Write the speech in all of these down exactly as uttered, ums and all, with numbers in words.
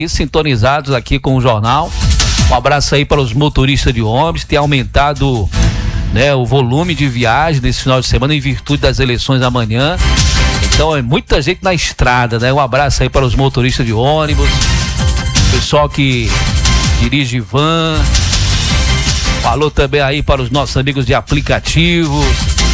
e sintonizados aqui com o jornal. Um abraço aí para os motoristas de ônibus, tem aumentado, né, o volume de viagem nesse final de semana em virtude das eleições amanhã. Então é muita gente na estrada, né? Um abraço aí para os motoristas de ônibus, pessoal que dirige van. Alô também aí para os nossos amigos de aplicativos.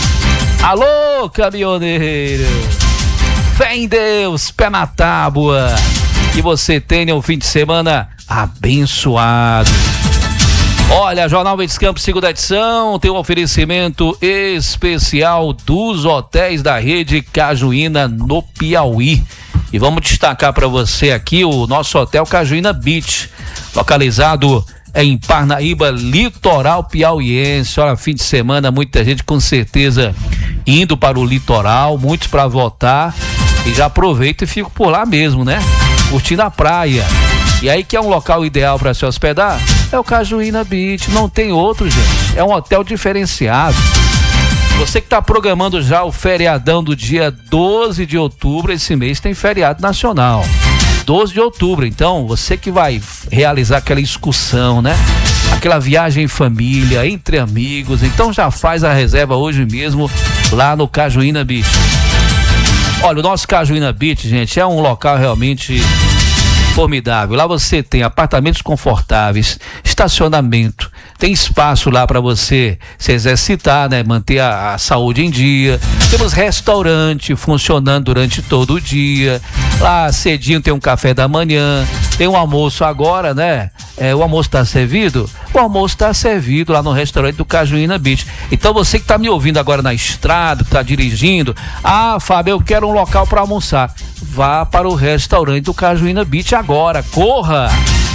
Alô, caminhoneiro! Fé em Deus, pé na tábua. Que você tenha um fim de semana abençoado. Olha, Jornal Verdes Campos, segunda edição, tem um oferecimento especial dos hotéis da rede Cajuína no Piauí. E vamos destacar para você aqui o nosso hotel Cajuína Beach, localizado em Parnaíba, litoral piauiense. Olha, fim de semana, muita gente com certeza indo para o litoral, muitos para votar. E já aproveita e fica por lá mesmo, né? Curtindo a praia. E aí que é um local ideal para se hospedar? É o Cajuína Beach, não tem outro, gente. É um hotel diferenciado. Você que está programando já o feriadão do dia doze de outubro, esse mês tem feriado nacional. doze de outubro, então você que vai realizar aquela excursão, né? Aquela viagem em família, entre amigos, então já faz a reserva hoje mesmo lá no Cajuína Beach. Olha, o nosso Cajuína Beach, gente, é um local realmente formidável. Lá você tem apartamentos confortáveis, estacionamento, tem espaço lá para você se exercitar, né? Manter a, a saúde em dia. Temos restaurante funcionando durante todo o dia. Lá cedinho tem um café da manhã, tem um almoço agora, né? É, o almoço está servido? O almoço está servido lá no restaurante do Cajuína Beach. Então você que está me ouvindo agora na estrada, está dirigindo, ah, Fábio, eu quero um local para almoçar. Vá para o restaurante do Cajuína Beach agora, corra!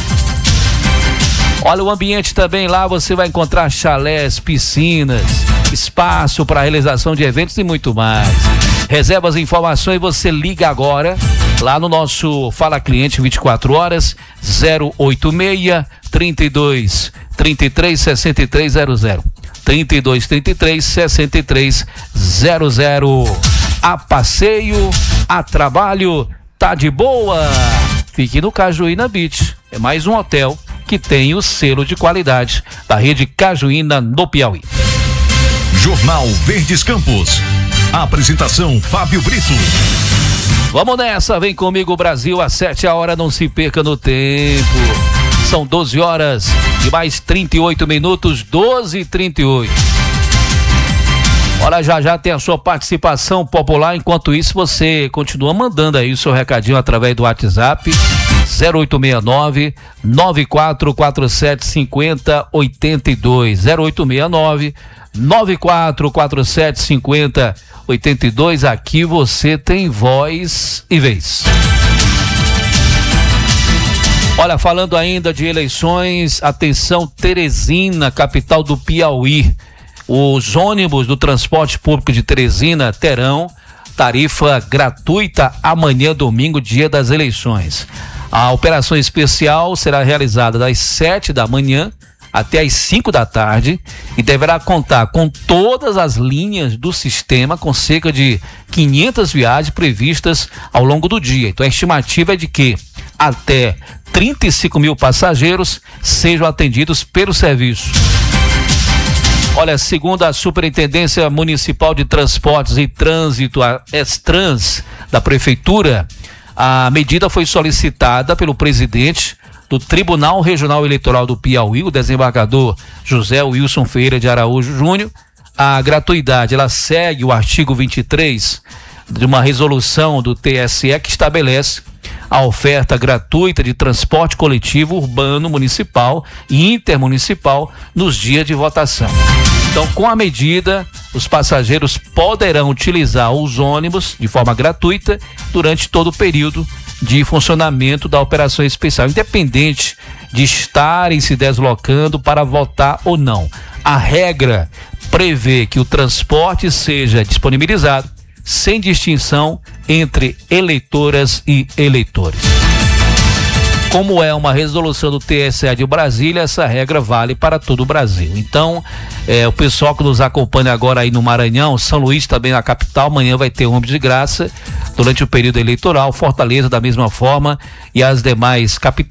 Olha, o ambiente também lá, você vai encontrar chalés, piscinas, espaço para realização de eventos e muito mais. Reservas e informações, você liga agora lá no nosso Fala Cliente vinte e quatro horas, zero oito seis, trinta e dois, trinta e três, sessenta e três zero zero. trinta e dois, trinta e três, sessenta e três zero zero. A passeio, a trabalho, tá de boa. Fique no Cajuína Beach. É mais um hotel que tem o selo de qualidade da rede Cajuína no Piauí. Jornal Verdes Campos. Apresentação Fábio Brito. Vamos nessa, vem comigo Brasil, às sete a hora, não se perca no tempo. São doze horas e mais trinta e oito minutos, doze e trinta e oito. Olha, já já tem a sua participação popular. Enquanto isso, você continua mandando aí o seu recadinho através do WhatsApp zero oito seis nove, nove quatro quatro sete, cinco zero oito dois, zero oito seis nove, nove quatro quatro sete, cinco zero oito dois. Aqui você tem voz e vez. Olha, falando ainda de eleições, atenção, Teresina, capital do Piauí. Os ônibus do transporte público de Teresina terão tarifa gratuita amanhã, domingo, dia das eleições. A operação especial será realizada das sete da manhã até às cinco da tarde e deverá contar com todas as linhas do sistema, com cerca de quinhentas viagens previstas ao longo do dia. Então a estimativa é de que até trinta e cinco mil passageiros sejam atendidos pelo serviço. Olha, segundo a Superintendência Municipal de Transportes e Trânsito, a Estrans, da Prefeitura, a medida foi solicitada pelo presidente do Tribunal Regional Eleitoral do Piauí, o desembargador José Wilson Ferreira de Araújo Júnior. A gratuidade, ela segue o artigo vinte e três de uma resolução do T S E que estabelece a oferta gratuita de transporte coletivo urbano, municipal e intermunicipal nos dias de votação. Então, com a medida, os passageiros poderão utilizar os ônibus de forma gratuita durante todo o período de funcionamento da operação especial, independente de estarem se deslocando para votar ou não. A regra prevê que o transporte seja disponibilizado sem distinção entre eleitoras e eleitores. como é uma resolução do T S E de Brasília, essa regra vale para todo o Brasil. Então, é, o pessoal que nos acompanha agora aí no Maranhão, São Luís também na capital, amanhã vai ter ônibus de graça durante o período eleitoral, Fortaleza da mesma forma e as demais capitais